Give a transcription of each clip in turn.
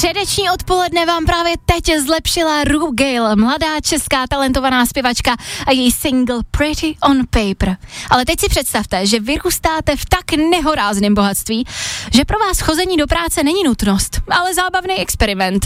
Středeční odpoledne vám právě teď zlepšila Rue Gale, mladá česká talentovaná zpěvačka a její single Pretty on Paper. Ale teď si představte, že vyrůstáte v tak nehorázném bohatství, že pro vás chození do práce není nutnost, ale zábavný experiment.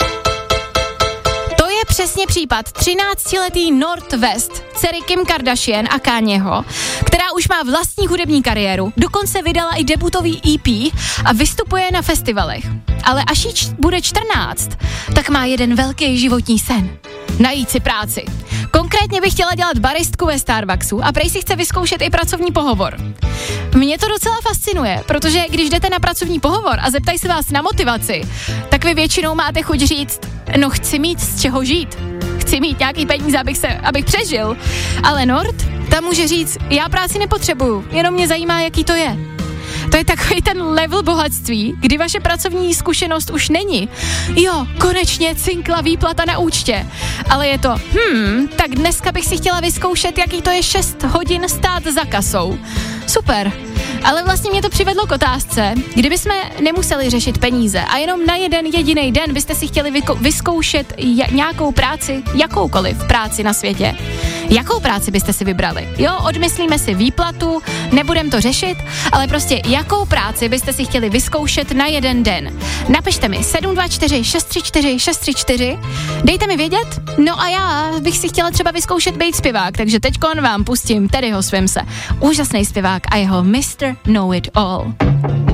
To je přesně případ 13letý North West, dcery Kim Kardashian a Kanyeho, která už má vlastní hudební kariéru, dokonce vydala i debutový EP a vystupuje na festivalech. Ale až jí bude 14, tak má jeden velký životní sen. Najít si práci. Konkrétně bych chtěla dělat baristku ve Starbucksu a prej si chce vyzkoušet i pracovní pohovor. Mě to docela fascinuje, protože když jdete na pracovní pohovor a zeptají se vás na motivaci, tak vy většinou máte chuť říct, no chci mít z čeho žít. Chci mít nějaký peníze, abych přežil. Ale Nord, tam může říct, já práci nepotřebuju, jenom mě zajímá, jaký to je. To je takový ten level bohatství, kdy vaše pracovní zkušenost už není. Jo, konečně cinkla výplata na účtě. Ale je to, tak dneska bych si chtěla vyzkoušet, jaký to je 6 hodin stát za kasou. Super. Ale vlastně mě to přivedlo k otázce, kdybychom nemuseli řešit peníze a jenom na jeden jediný den byste si chtěli vyzkoušet nějakou práci, jakoukoliv práci na světě. Jakou práci byste si vybrali? Jo, odmyslíme si výplatu, nebudem to řešit, ale prostě jakou práci byste si chtěli vyzkoušet na jeden den. Napište mi 724 634 634, dejte mi vědět, no a já bych si chtěla třeba vyzkoušet být zpěvák, takže teďkon vám pustím Teddyho Swimse, úžasný zpěvák a jeho Mr. Know It All.